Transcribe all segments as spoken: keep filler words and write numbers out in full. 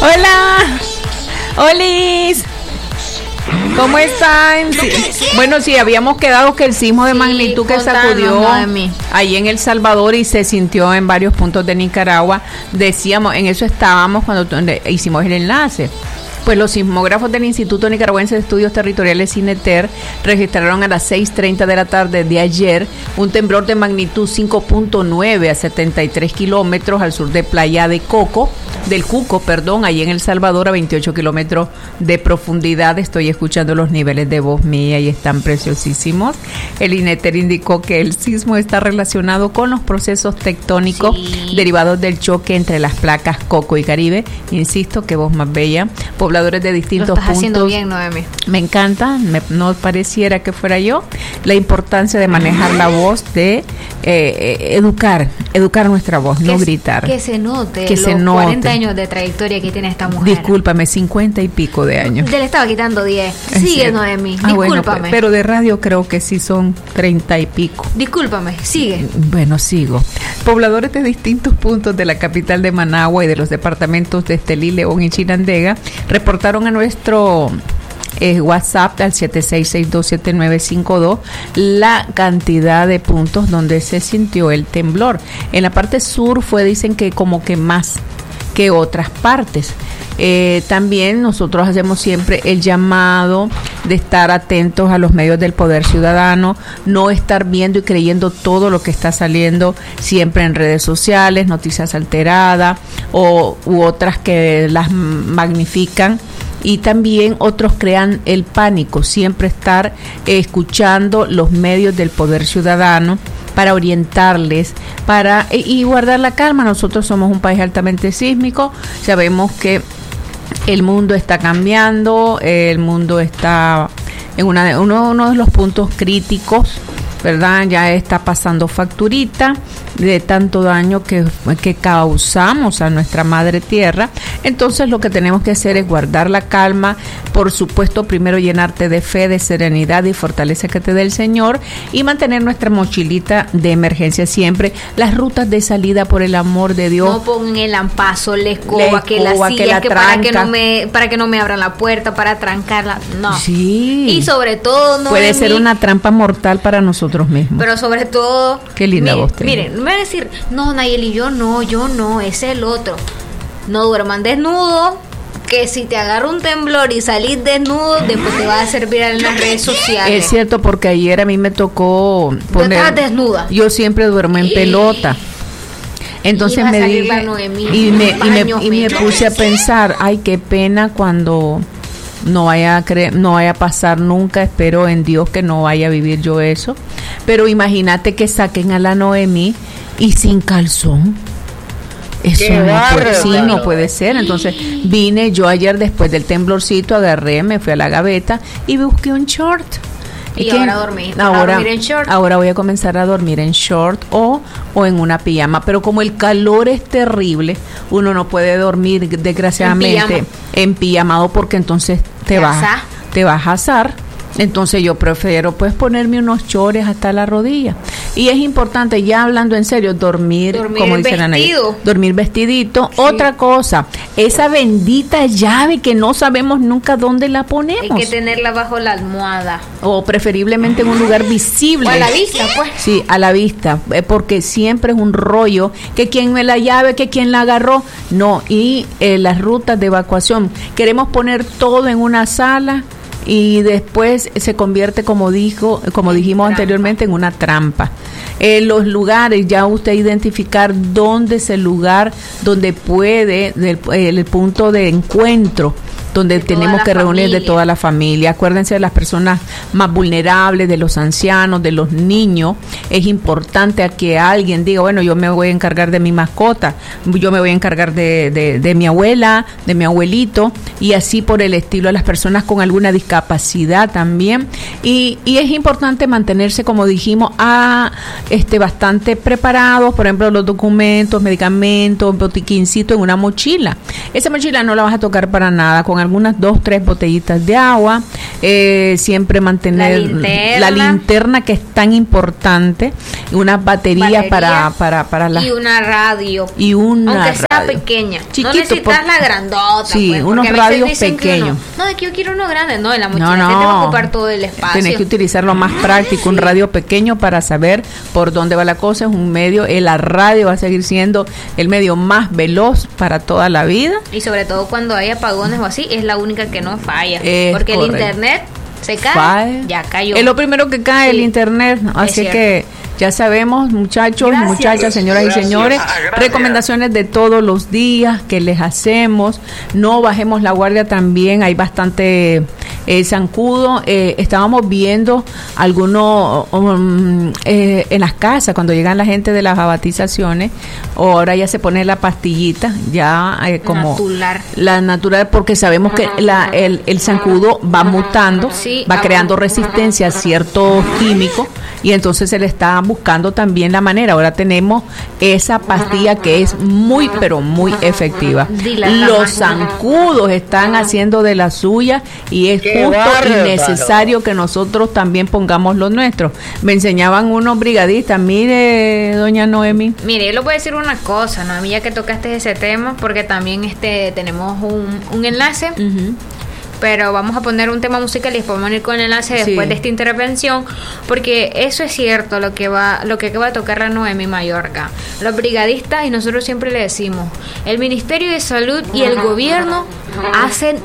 Hola. Olis. ¿Cómo están? Sí. Bueno, sí, habíamos quedado que el sismo de sí, magnitud que sacudió ahí en El Salvador y se sintió en varios puntos de Nicaragua. Decíamos, en eso estábamos cuando hicimos el enlace. Pues los sismógrafos del Instituto Nicaragüense de Estudios Territoriales, INETER, registraron a las seis treinta de la tarde de ayer un temblor de magnitud cinco punto nueve a setenta y tres kilómetros al sur de Playa de Coco, del Cuco, perdón, ahí en El Salvador, a veintiocho kilómetros de profundidad. Estoy escuchando los niveles de voz mía y están preciosísimos. El INETER indicó que el sismo está relacionado con los procesos tectónicos sí. derivados del choque entre las placas Coco y Caribe. Insisto, qué voz más bella. Pobladores de distintos Lo estás puntos. Haciendo bien, Noemi. Me encanta, me, no pareciera que fuera yo. La importancia de manejar la voz, de eh, educar, educar nuestra voz, que no gritar. Que se note que los se note. cuarenta años de trayectoria que tiene esta mujer. Discúlpame, cincuenta y pico de años. Te le estaba quitando diez. Sigue, Noemi, ah, discúlpame. Bueno, pero de radio creo que sí son treinta y pico. Discúlpame, sigue. Bueno, sigo. Pobladores de distintos puntos de la capital de Managua y de los departamentos de Estelí, León y Chinandega reportaron a nuestro eh, WhatsApp al siete seis seis dos siete nueve cinco dos la cantidad de puntos donde se sintió el temblor. En la parte sur fue, dicen que como que más que otras partes. Eh, también nosotros hacemos siempre el llamado de estar atentos a los medios del poder ciudadano, no estar viendo y creyendo todo lo que está saliendo siempre en redes sociales, noticias alteradas o u otras que las magnifican. Y también otros crean el pánico, siempre estar eh, escuchando los medios del poder ciudadano para orientarles para y, y guardar la calma. Nosotros somos un país altamente sísmico, sabemos que el mundo está cambiando, el mundo está en una de, uno, uno de los puntos críticos, ¿verdad? Ya está pasando facturita de tanto daño que, que causamos a nuestra madre tierra. Entonces lo que tenemos que hacer es guardar la calma, por supuesto primero llenarte de fe, de serenidad y fortaleza que te dé el Señor y mantener nuestra mochilita de emergencia siempre, las rutas de salida por el amor de Dios. No pongan el ampazo, la escoba, la que la silla, que, la que para que no me para que no me abran la puerta, para trancarla, no. Sí. Y sobre todo no puede ser mi... una trampa mortal para nosotros mismos. Pero sobre todo, qué linda voz. Miren, no me van a decir, no, Nayeli, yo no, yo no, es el otro. No duerman desnudo, que si te agarra un temblor y salís desnudo, después te va a servir en las redes sociales. Es cierto, porque ayer a mí me tocó poner... ¿Tú estabas desnuda? Yo siempre duermo en pelota. Entonces me dije, y me, y me, y me puse a pensar, ay, qué pena cuando no vaya a cre- no vaya a pasar nunca, espero en Dios que no vaya a vivir yo eso. Pero imagínate que saquen a la Noemí y sin calzón. Eso no puede, sí, no puede ser. Entonces vine yo ayer después del temblorcito, agarré, me fui a la gaveta y busqué un short. Y que ahora dormí. Ahora, dormir en short. ahora voy a comenzar a dormir en short o, o en una pijama. Pero como el calor es terrible, uno no puede dormir desgraciadamente en, pijama. en pijamado porque entonces te, te vas, te vas a asar. Entonces yo prefiero pues ponerme unos chores hasta la rodilla. Y es importante, ya hablando en serio, dormir, dormir como dice la Nayeli, dormir vestidito. Sí. Otra cosa, esa bendita llave que no sabemos nunca dónde la ponemos. Hay que tenerla bajo la almohada. O preferiblemente en un lugar visible. O a la vista, pues. Sí, a la vista, porque siempre es un rollo, que quien me la llave, que quien la agarró. No, y eh, las rutas de evacuación, queremos poner todo en una sala y después se convierte, como dijo, como dijimos trampa. anteriormente, en una trampa. En los lugares, ya usted identificar dónde es el lugar donde puede, del, el punto de encuentro, donde de tenemos que reunir de toda la familia. Acuérdense de las personas más vulnerables, de los ancianos, de los niños. Es importante a que alguien diga, bueno, yo me voy a encargar de mi mascota, yo me voy a encargar de, de, de mi abuela, de mi abuelito, y así por el estilo, a las personas con alguna discapacidad también. Y, y es importante mantenerse, como dijimos, a, este, bastante preparados, por ejemplo, los documentos, medicamentos, botiquincito en una mochila. Esa mochila no la vas a tocar para nada, con algunas dos, tres botellitas de agua, eh, siempre mantener la linterna. la linterna que es tan importante, unas baterías Batería, para para para la y una radio, y una aunque sea radio. pequeña, Chiquito, no necesitas por- la grandota, sí, pues, unos porque a veces radios dicen que pequeños. uno, no, es que yo quiero uno grande, no, en la mochila No, no. que te va a ocupar todo el espacio. Tenés que utilizar lo más práctico, un radio pequeño para saber por dónde va la cosa. Es un medio, eh, la radio va a seguir siendo el medio más veloz para toda la vida. Y sobre todo cuando hay apagones o así, es la única que no falla. Es porque correcto. el internet se cae, Fae. ya cayó. Es lo primero que cae, Sí, el internet. Así cierto. que ya sabemos, muchachos, Gracias. muchachas, señoras Gracias. y señores, Ah, gracias. recomendaciones de todos los días que les hacemos. No bajemos la guardia también, hay bastante eh, zancudo. Eh, estábamos viendo algunos um, eh, en las casas, cuando llegan la gente de las abatizaciones, ahora ya se pone la pastillita, ya eh, como Natural. la natural, porque sabemos que la, el, el zancudo va mutando, Sí, va ah, creando resistencia a ciertos químicos, y entonces se le está buscando también la manera. Ahora tenemos esa pastilla que es muy, pero muy efectiva. Dilata Los más. zancudos están haciendo de la suya, y es ¡Qué justo bárbaro! y necesario que nosotros también pongamos los nuestros. Me enseñaban unos brigadistas, mire, doña Noemi. Mire, yo le voy a decir una cosa, ¿no? A mí ya que tocaste ese tema, porque también este tenemos un, un enlace, Ujú. pero vamos a poner un tema musical y después vamos a ir con el enlace después Sí. de esta intervención, porque eso es cierto lo que va lo que acaba de tocar la Noemi Mayorga. Los brigadistas, y nosotros siempre le decimos, el Ministerio de Salud y el gobierno hacen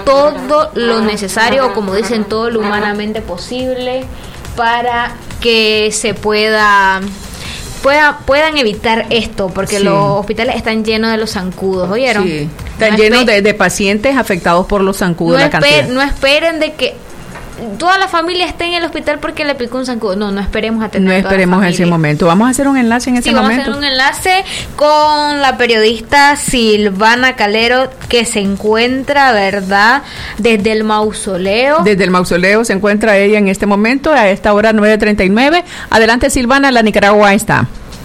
todo lo necesario, o como dicen, todo lo humanamente posible para que se pueda Pueda, puedan evitar esto, porque Sí. los hospitales están llenos de los zancudos, ¿oyeron? Sí. Están No llenos espe- de, de pacientes afectados por los zancudos. no, la cantidad. esper- no esperen de que toda la familia esté en el hospital porque le picó un zancudo. No, no esperemos a tener No toda la esperemos ese familia. momento. Vamos a hacer un enlace en ese Sí, vamos a momento. hacer un enlace con la periodista Silvana Calero, que se encuentra, ¿verdad?, desde el mausoleo. Desde el mausoleo se encuentra ella en este momento, a esta hora nueve treinta y nueve. Adelante, Silvana, la Nicaragua está.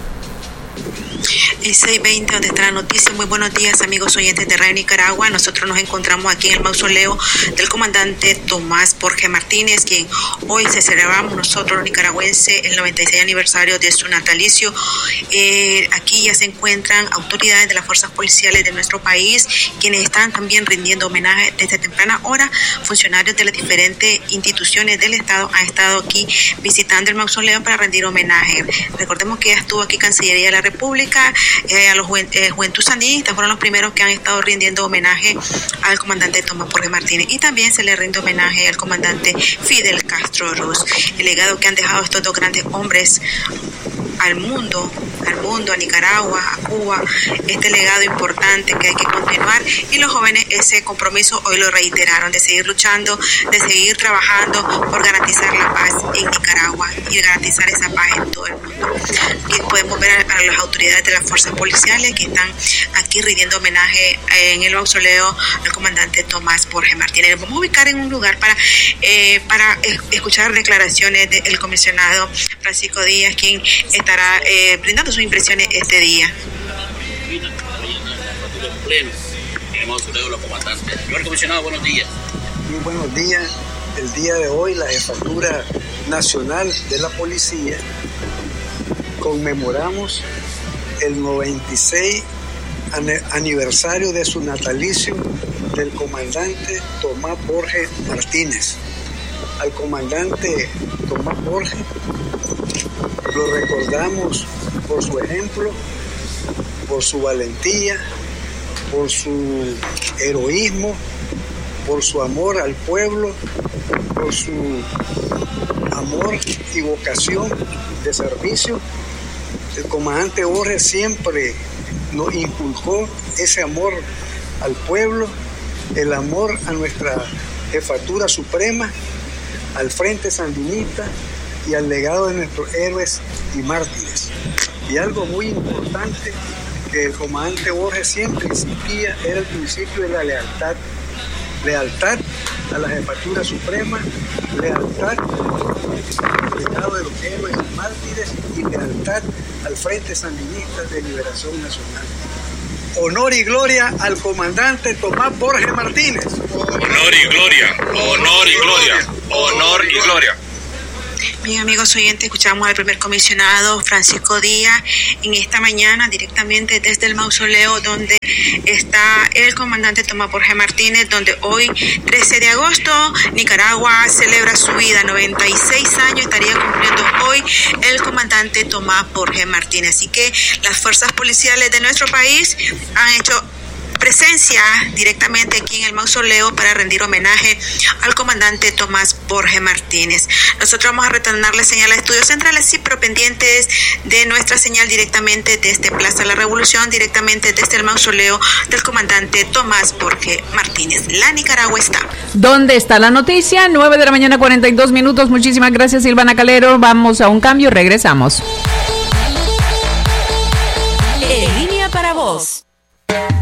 Y seis veinte, donde está la noticia. Muy buenos días, amigos oyentes de Radio Nicaragua. Nosotros nos encontramos aquí en el mausoleo del comandante Tomás Borges Martínez, quien hoy se celebramos nosotros los nicaragüenses el noventa y seis aniversario de su natalicio. Eh, aquí ya se encuentran autoridades de las fuerzas policiales de nuestro país, quienes están también rindiendo homenaje desde temprana hora. Funcionarios de las diferentes instituciones del Estado han estado aquí visitando el mausoleo para rendir homenaje. Recordemos que ya estuvo aquí Cancillería de la República. Eh, a los juen, eh, Juventud Sandinista fueron los primeros que han estado rindiendo homenaje al comandante Tomás Borges Martínez, y también se le rinde homenaje al comandante Fidel Castro Ruz. El legado que han dejado estos dos grandes hombres al mundo, al mundo, a Nicaragua, a Cuba, este legado importante que hay que continuar, y los jóvenes ese compromiso hoy lo reiteraron, de seguir luchando, de seguir trabajando por garantizar la paz en Nicaragua y garantizar esa paz en todo el mundo. Aquí podemos ver a, a las autoridades de las fuerzas policiales que están aquí rindiendo homenaje en el mausoleo al comandante Tomás Borges Martínez. Nos vamos a ubicar en un lugar para, eh, para escuchar declaraciones del comisionado Francisco Díaz, quien estará eh, brindando sus impresiones este día. El mausoleo de los comandantes. Señor comisionado, buenos días. Muy buenos días. El día de hoy la Jefatura Nacional de la Policía conmemoramos el noventa y seis aniversario de su natalicio del comandante Tomás Borges Martínez. Al comandante Tomás Borges lo recordamos por su ejemplo, por su valentía, por su heroísmo, por su amor al pueblo, por su amor y vocación de servicio. El comandante Borges siempre nos inculcó ese amor al pueblo, el amor a nuestra Jefatura Suprema, al Frente Sandinista y al legado de nuestros héroes y mártires. Y algo muy importante que el comandante Borges siempre insistía era el principio de la lealtad. Lealtad a la Jefatura Suprema, lealtad al legado de los héroes y mártires, y lealtad al Frente Sandinista de Liberación Nacional. honor y gloria al comandante Tomás Borges Martínez. Honor y gloria, honor y gloria, honor y gloria. Bien, amigos oyentes, escuchamos al primer comisionado Francisco Díaz en esta mañana directamente desde el mausoleo donde está el comandante Tomás Borges Martínez, donde hoy, trece de agosto, Nicaragua celebra su vida, noventa y seis años estaría cumpliendo hoy el comandante Tomás Borges Martínez. Así que las fuerzas policiales de nuestro país han hecho presencia directamente aquí en el mausoleo para rendir homenaje al comandante Tomás Borges Martínez. Nosotros vamos a retornar la señal a Estudios Centrales, y pero pendientes de nuestra señal directamente desde Plaza La Revolución, directamente desde el mausoleo del comandante Tomás Borges Martínez. La Nicaragua está. ¿Dónde está la noticia? nueve de la mañana, cuarenta y dos minutos. Muchísimas gracias, Silvana Calero. Vamos a un cambio, regresamos. En línea para vos.